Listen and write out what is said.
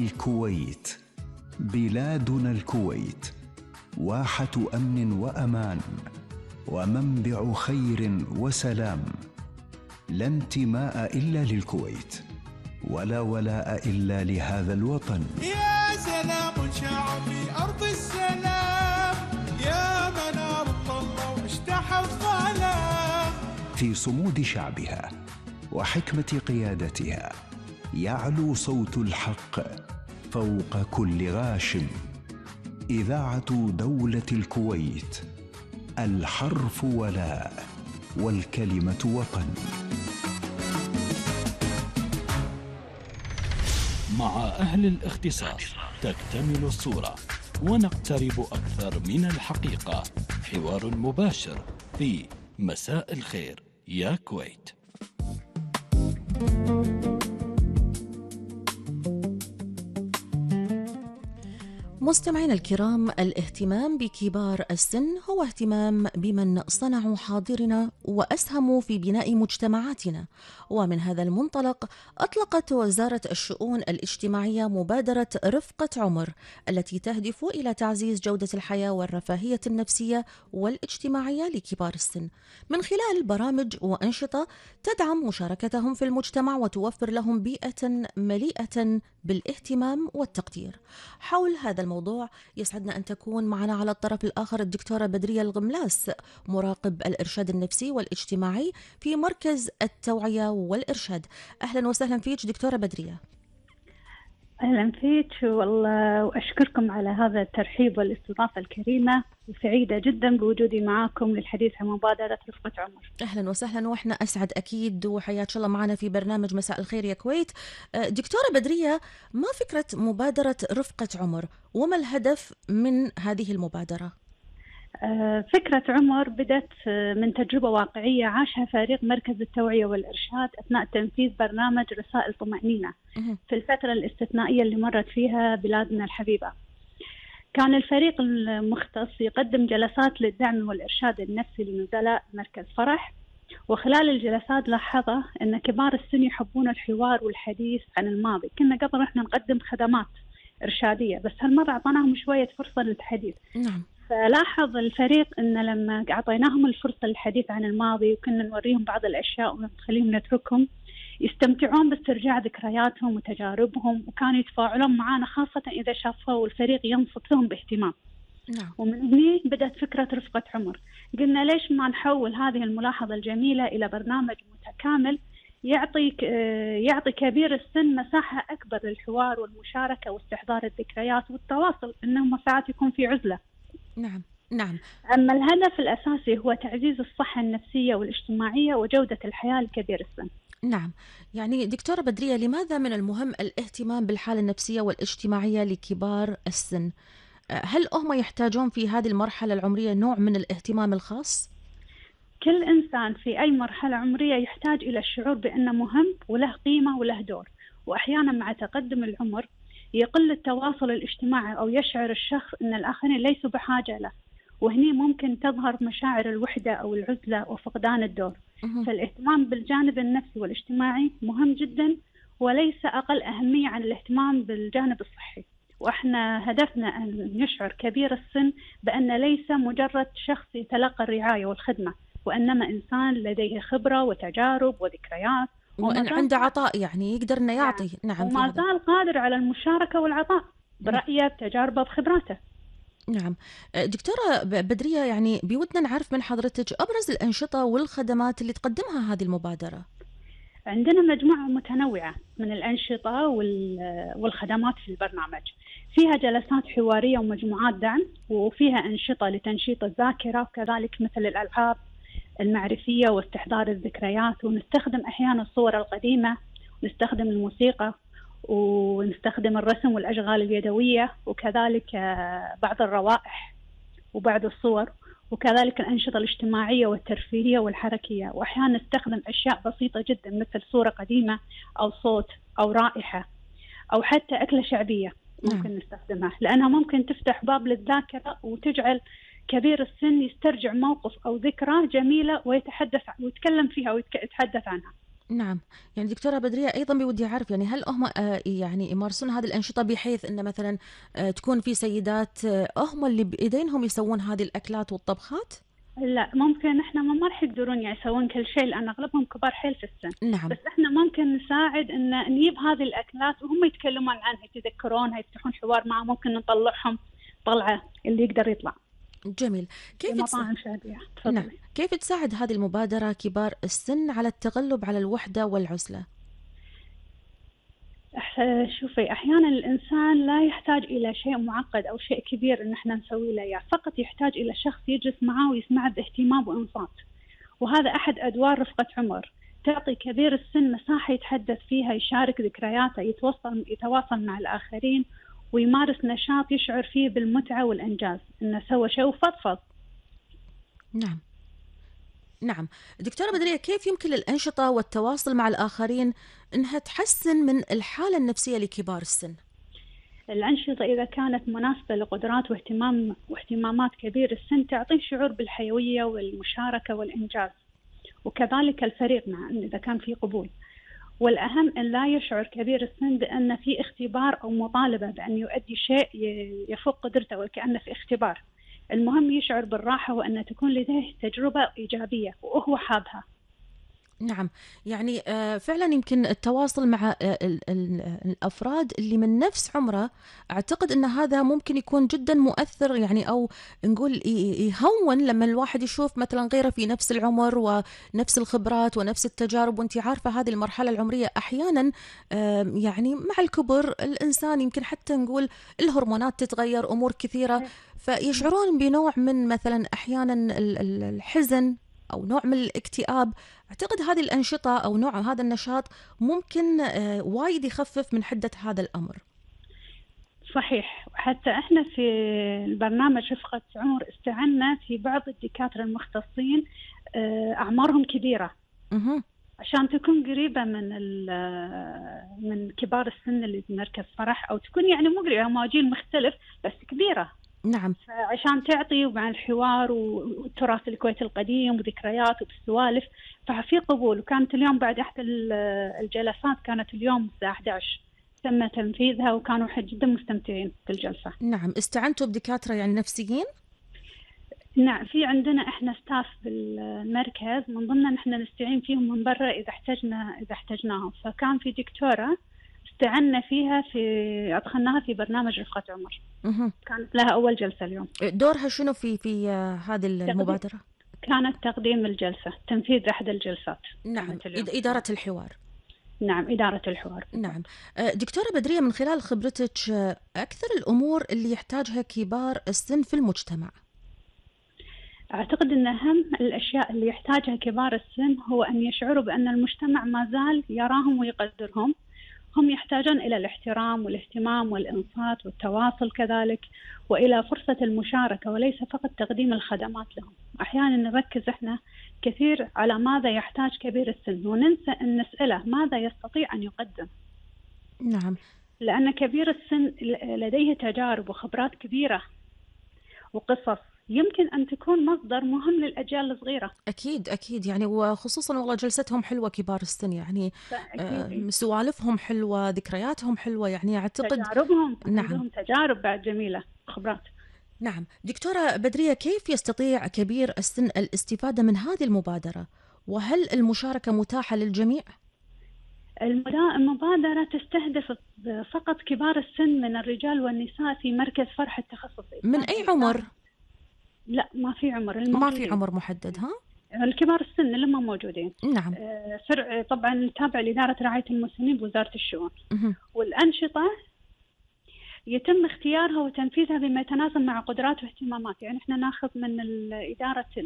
الكويت، بلادنا الكويت واحة أمن وأمان ومنبع خير وسلام، لا انتماء إلا للكويت ولا ولاء إلا لهذا الوطن. يا سلام شعب في أرض السلام، يا منار الله واشتحى الظلام. في صمود شعبها وحكمة قيادتها يعلو صوت الحق فوق كل غاشم. إذاعة دولة الكويت، الحرف ولاء والكلمة وطن. مع أهل الاختصاص تكتمل الصورة ونقترب أكثر من الحقيقة. حوار مباشر في مساء الخير يا كويت. مستمعينا الكرام، الاهتمام بكبار السن هو اهتمام بمن صنعوا حاضرنا وأسهموا في بناء مجتمعاتنا. ومن هذا المنطلق أطلقت وزارة الشؤون الاجتماعية مبادرة رفقة عمر، التي تهدف إلى تعزيز جودة الحياة والرفاهية النفسية والاجتماعية لكبار السن من خلال برامج وأنشطة تدعم مشاركتهم في المجتمع وتوفر لهم بيئة مليئة بالاهتمام والتقدير. حول هذا الموضوع يسعدنا أن تكون معنا على الطرف الآخر الدكتورة بدرية الغملاس، مراقب الإرشاد النفسي والاجتماعي في مركز التوعية والإرشاد. أهلا وسهلا فيك دكتورة بدرية. أهلا فيك والله، وأشكركم على هذا الترحيب والاستضافة الكريمة، وسعيدة جدا بوجودي معكم للحديث عن مبادرة رفقة عمر. أهلا وسهلا، وإحنا أسعد أكيد، وحياك الله معنا في برنامج مساء الخير يا كويت. دكتورة بدرية، ما فكرة مبادرة رفقة عمر وما الهدف من هذه المبادرة؟ فكرة عمر بدأت من تجربة واقعية عاشها فريق مركز التوعية والإرشاد أثناء تنفيذ برنامج رسائل طمأنينة في الفترة الاستثنائية اللي مرت فيها بلادنا الحبيبة. كان الفريق المختص يقدم جلسات للدعم والإرشاد النفسي لنزلاء مركز فرح، وخلال الجلسات لاحظه أن كبار السن يحبون الحوار والحديث عن الماضي. كنا قبل إحنا نقدم خدمات إرشادية، بس هالمرة أعطيناهم شوية فرصة للحديث. نعم. فلاحظ الفريق أن لما أعطيناهم الفرصة للحديث عن الماضي وكنا نوريهم بعض الأشياء ونخليهم نتركهم، يستمتعون باسترجاع ذكرياتهم وتجاربهم، وكانوا يتفاعلون معنا خاصة إذا شافوا الفريق ينصت لهم باهتمام. نعم. ومن هنا بدأت فكرة رفقة عمر. قلنا ليش ما نحول هذه الملاحظة الجميلة إلى برنامج متكامل يعطي كبير السن مساحة أكبر للحوار والمشاركة واستحضار الذكريات والتواصل، إنهم ساعات يكون في عزلة. نعم. نعم. أما الهدف الأساسي هو تعزيز الصحة النفسية والاجتماعية وجودة الحياة لكبير السن. نعم. يعني دكتورة بدرية، لماذا من المهم الاهتمام بالحالة النفسية والاجتماعية لكبار السن؟ هل هم يحتاجون في هذه المرحلة العمرية نوع من الاهتمام الخاص؟ كل إنسان في أي مرحلة عمرية يحتاج إلى الشعور بأنه مهم وله قيمة وله دور، وأحيانا مع تقدم العمر يقل التواصل الاجتماعي أو يشعر الشخص أن الآخرين ليسوا بحاجة له، وهني ممكن تظهر مشاعر الوحدة أو العزلة وفقدان الدور. فالاهتمام بالجانب النفسي والاجتماعي مهم جدا، وليس أقل أهمية عن الاهتمام بالجانب الصحي. وإحنا هدفنا أن يشعر كبير السن بأن ليس مجرد شخص يتلقى الرعاية والخدمة، وإنما إنسان لديه خبرة وتجارب وذكريات، وأن عنده عطاء، يعني يقدر أنه يعطي. نعم. وما زال قادر على المشاركة والعطاء برأيه بتجاربه بخبراته. نعم. دكتورة بدرية، يعني بودنا نعرف من حضرتك أبرز الأنشطة والخدمات اللي تقدمها هذه المبادرة. عندنا مجموعة متنوعة من الأنشطة والخدمات في البرنامج. فيها جلسات حوارية ومجموعات دعم، وفيها أنشطة لتنشيط الذاكرة، وكذلك مثل الألعاب المعرفية واستحضار الذكريات، ونستخدم أحيانا الصور القديمة، ونستخدم الموسيقى، ونستخدم الرسم والأشغال اليدوية، وكذلك بعض الروائح وبعض الصور، وكذلك الأنشطة الاجتماعية والترفيهية والحركية. وأحيانا نستخدم أشياء بسيطة جدا مثل صورة قديمة أو صوت أو رائحة أو حتى أكلة شعبية ممكن نستخدمها، لأنها ممكن تفتح باب للذاكرة وتجعل كبير السن يسترجع موقف أو ذكرى جميلة ويتحدث ويتكلم فيها ويتحدث عنها. نعم. يعني دكتورة بدرية أيضا بودي أعرف يعني هل هم يعني يمارسون هذه الأنشطة بحيث أن مثلا تكون في سيدات هم اللي بإيدينهم يسوون هذه الأكلات والطبخات؟ لا، ممكن احنا ما راح يقدرون يعني يسوون كل شيء لان اغلبهم كبار حيل في السن. نعم. بس احنا ممكن نساعد ان نجيب هذه الاكلات وهم يتكلمون عنها، يتذكرونها، يفتحون حوار معهم، ممكن نطلعهم طلعه اللي يقدر يطلع جميل. في مطاعم شعبيه. نعم. تفضلي. كيف تساعد هذه المبادرة كبار السن على التغلب على الوحدة والعزلة؟ شوفي، احيانا الانسان لا يحتاج الى شيء معقد او شيء كبير ان احنا نسوي له اياه، فقط يحتاج الى شخص يجلس معه ويسمعه باهتمام وانصات. وهذا احد ادوار رفقة عمر، تعطي كبير السن مساحة يتحدث فيها، يشارك ذكرياته، يتواصل مع الاخرين، ويمارس نشاط يشعر فيه بالمتعة والانجاز انه سوى شيء وفضفض. نعم. نعم. دكتورة بدرية، كيف يمكن للأنشطة والتواصل مع الآخرين أنها تحسن من الحالة النفسية لكبار السن؟ الأنشطة إذا كانت مناسبة لقدرات واهتمامات كبير السن تعطيه شعور بالحيوية والمشاركة والإنجاز، وكذلك الفريق مع إذا كان في قبول. والأهم أن لا يشعر كبير السن بأن في اختبار أو مطالبة بأن يؤدي شيء يفوق قدرته وكأنه في اختبار. المهم يشعر بالراحة وأن تكون لديه تجربة إيجابية وهو حابها. نعم. يعني فعلا يمكن التواصل مع الأفراد اللي من نفس عمره، أعتقد أن هذا ممكن يكون جدا مؤثر، يعني أو نقول يهون لما الواحد يشوف مثلا غيره في نفس العمر ونفس الخبرات ونفس التجارب. وانت عارفة هذه المرحلة العمرية أحيانا يعني مع الكبر الإنسان يمكن حتى نقول الهرمونات تتغير، أمور كثيرة، فيشعرون بنوع من مثلا أحيانا الحزن أو نوع من الاكتئاب. أعتقد هذه الأنشطة أو نوع هذا النشاط ممكن وايد يخفف من حدة هذا الأمر. صحيح. وحتى احنا في البرنامج رفقة عمر استعنا في بعض الدكاترة المختصين أعمارهم كبيرة عشان تكون قريبة من كبار السن اللي في مركز فرح، أو تكون يعني مو قريبة، مواجيل مختلف بس كبيرة. نعم. عشان تعطي مع الحوار والتراث الكويتي القديم وذكريات وبالسوالف، ففي قبول. وكانت اليوم بعد أحد الجلسات، كانت اليوم الساعة 11 تم تنفيذها، وكانوا جدا مستمتعين بالجلسة. نعم. استعنتوا بدكاترة يعني نفسيين؟ نعم، في عندنا احنا ستاف بالمركز من ضمننا احنا نستعين فيهم من برا إذا احتجناهم. فكان في دكتورة استعنا فيها أدخلناها في برنامج رفقة عمر. كانت لها أول جلسة اليوم. دورها شنو في هذه المبادرة؟ كانت تقديم الجلسة، تنفيذ أحد الجلسات. نعم. إدارة الحوار. نعم، إدارة الحوار. نعم. دكتورة بدرية، من خلال خبرتك أكثر الأمور اللي يحتاجها كبار السن في المجتمع؟ أعتقد أن أهم الأشياء اللي يحتاجها كبار السن هو أن يشعروا بأن المجتمع ما زال يراهم ويقدرهم. هم يحتاجون إلى الاحترام والاهتمام والإنصات والتواصل كذلك، وإلى فرصة المشاركة وليس فقط تقديم الخدمات لهم. أحيانا نركز إحنا كثير على ماذا يحتاج كبير السن وننسى أن نسأله ماذا يستطيع أن يقدم. نعم. لأن كبير السن لديه تجارب وخبرات كبيرة وقصص يمكن أن تكون مصدر مهم للأجيال الصغيرة. أكيد أكيد. يعني وخصوصا والله جلستهم حلوة كبار السن، يعني سوالفهم حلوة، ذكرياتهم حلوة، يعني أعتقد تجاربهم. نعم. عندهم تجارب بعد جميلة، خبرات. نعم. دكتورة بدرية، كيف يستطيع كبير السن الاستفادة من هذه المبادرة؟ وهل المشاركة متاحة للجميع؟ المبادرة تستهدف فقط كبار السن من الرجال والنساء في مركز فرح التخصصي. من أي عمر؟ لا، ما في عمر. ما في عمر محدد. ها؟ الكبار السن اللي هم موجودين. نعم. طبعا تابع لإدارة رعاية المسنين بوزارة الشؤون. والأنشطة يتم اختيارها وتنفيذها بما يتناسب مع قدرات واهتمامات. يعني احنا ناخذ من إدارة